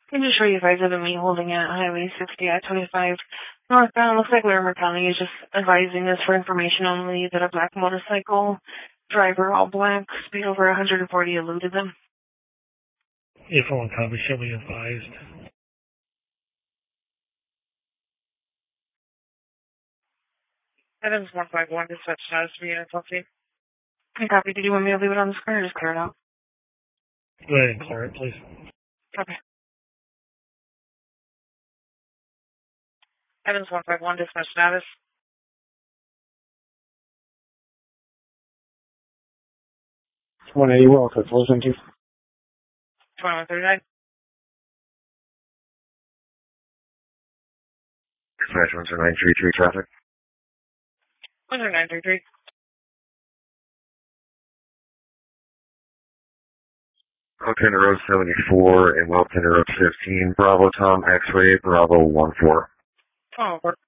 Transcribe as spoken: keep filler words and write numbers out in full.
Can you show you guys of me holding at Highway sixty at twenty-five northbound? Looks like Larimer County is just advising us for information only that a black motorcycle driver, all black, speed over one hundred forty, eluded them. If one copy shall be advised. Adams one five one, dispatch status for unit twelve. Copy. Did you want me to leave it on the screen or just clear it out? Go ahead and clear it, please. Okay. Adams one five one, dispatch status. one eighty well, that's listen to. twenty-one thirty-nine. Dispatch one zero nine three three traffic. one zero nine three three. Welton Road seventy-four and Welton Road fifteen. Bravo Tom X-ray Bravo one four. Oh, work.